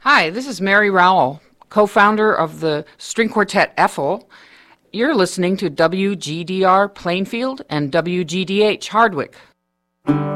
Hi, this is Mary Rowell, co-founder of the string quartet Ethel. You're listening to WGDR Plainfield and WGDH Hardwick.